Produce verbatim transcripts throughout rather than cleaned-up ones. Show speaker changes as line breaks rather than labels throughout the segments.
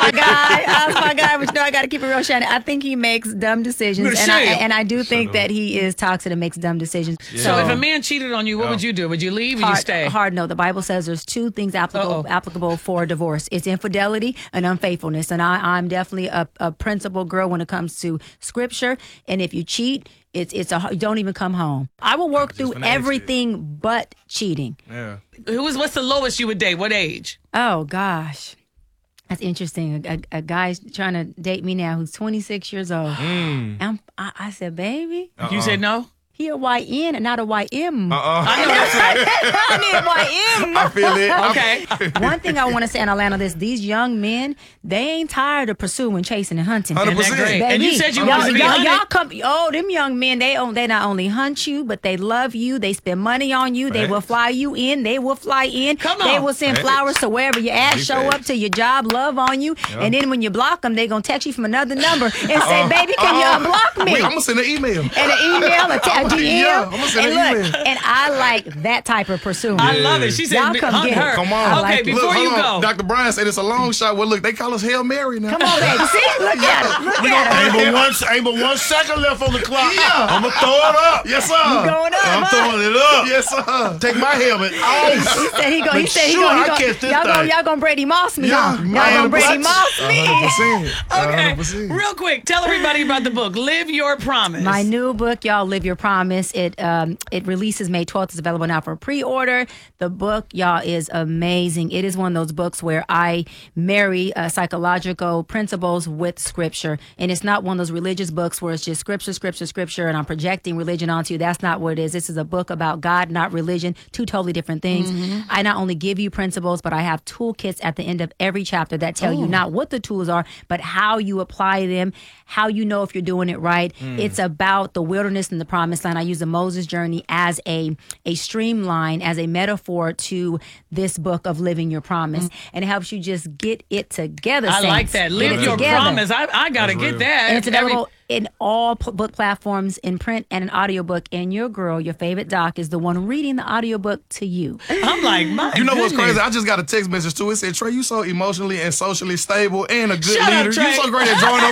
my guy. That's my guy. But you know, I got to keep it real, Shannon. I think he makes dumb decisions, and I, and I do think that he is toxic and makes dumb decisions.
Yeah.
So,
so if a man cheated on you, what would you do? Would you leave or
hard,
you stay?
Hard no. The Bible says there's two things applicable Uh-oh. applicable for divorce. It's infidelity and unfaithfulness. And I, I'm definitely a, a principled girl when it comes to scripture. And if you cheat, it's it's a don't even come home. I will work through everything but cheating.
Yeah. Who was what's the lowest you would date? What age?
Oh gosh. That's interesting. A, a, a guy's trying to date me now who's twenty-six years old. Mm. And I, I said, baby.
Uh-uh. You said no?
He a Y N and not a Y M.
Uh-uh. I know that's right.
I need a Y M.
I feel it.
Okay.
One thing I want to say, and I'll land on this, these young men, they ain't tired of pursuing, chasing, and hunting.
one hundred percent.
Baby,
and you said you
y'all,
wanted to be
y'all,
hunted.
y'all come, oh, them young men, they own, they not only hunt you, but they love you. They spend money on you. They
Right.
will fly you in. They will fly in.
Come on.
They will send
Right.
flowers to wherever you're at,
Big
show
facts.
up to your job, love on you.
Yeah.
And then when you block them, they going to text you from another number and say, baby, can
Uh-uh.
you unblock me?
Wait, I'm going to send an email.
And an email, a, t- a D M.
Yeah, I'm gonna send
and
an
look,
email.
and I like that type of pursuit.
I love it. She said,
Y'all come
hunt
get it.
her.
Come on.
I
Okay,
like it.
before
Look,
you
hold
go.
on. Doctor Brian said it's a long shot. Well, look, they call us Hail Mary now.
Come on, baby. See? Look at it. Look
We
at
gonna-
it.
Ain't but one, ain't but one second left on the clock.
Yeah.
I'm gonna throw it up.
Yes, sir.
You going up,
I'm
huh?
throwing it up.
Yes, sir.
Take my helmet off.
He said he gonna. He
Make
said he
sure
gonna.
I
He gonna
catch this
y'all gonna
thing.
y'all gonna Brady Moss me,
Yeah,
huh? Y'all
man,
gonna Brady
what?
Moss me.
one hundred percent.
Okay,
one hundred percent.
real quick, tell everybody about the book, Live Your Promise.
My new book, y'all, Live Your Promise. It um it releases May twelfth. It's available now for pre-order. The book, y'all, is amazing. It is one of those books where I marry uh, psychological principles with scripture, and it's not one of those religious books where it's just scripture, scripture, scripture, and I'm projecting religion onto you. That's not what it is. This is a book about God, not religion. Two totally different things. Mm-hmm. I not only give you principles, but I have toolkits at the end of every chapter that tell
Ooh.
you not what the tools are, but how you apply them, how you know if you're doing it right. Mm. It's about the wilderness and the promised land. I use the Moses journey as a a streamline, as a metaphor to this book of living your promise, mm. and it helps you just get it together.
I
saints.
like that. Live
Get it
your
together.
promise. I, I got to
That's
get
real.
that.
And it's
Every-
available in all p- book platforms, in print and an audiobook. And your girl, your favorite doc, is the one reading the audiobook to you.
I'm like, my
You know what's
goodness.
crazy? I just got a text message too. It said, Trey, you so emotionally and socially stable and a good
Shut up,
leader.
Trey.
You so great at drawing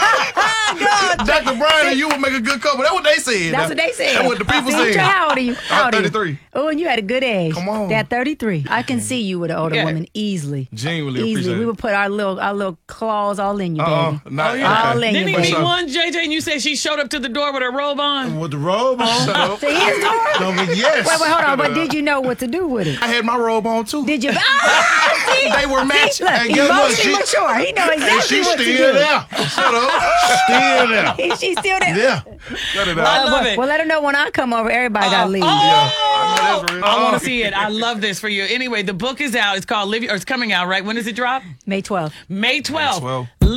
up. Doctor Brian and you would make a good couple. That's what they said.
That's what they said.
That's what the people
See,
said.
How old are you? How
I'm
old are you?
thirty-three.
Oh, and you had a good age.
Come on.
That thirty-three. I can see you with an older
Yeah.
woman easily.
Genuinely
Easily.
appreciate
We
it.
would put our little our little claws all in you,
Uh-uh.
baby.
Not,
Oh, yeah.
All in
Didn't
you,
he
baby.
meet one, J J, and you said she showed up to the door with her robe on?
With the robe on.
Shut up.
To his door?
No, but yes.
Wait, wait, hold on. But did you know what to do with it?
I had my robe on too.
Did you? Ah, see?
They were matching.
See, look,
And guess what?
emotionally
She-
mature. He know
And
exactly
she's
what to
still
do.
there.
Shut up.
Still there.
He- She's still there.
Yeah.
Shut it
I
up.
love
well,
it.
well, let her know when I come over. Everybody got to leave.
Oh,
I know that's real.
I want
Oh.
to see it. I love this for you. Anyway, the book is out. It's called Live Your, or it's coming out, right? When does it drop?
May twelfth.
May twelfth.
twelfth.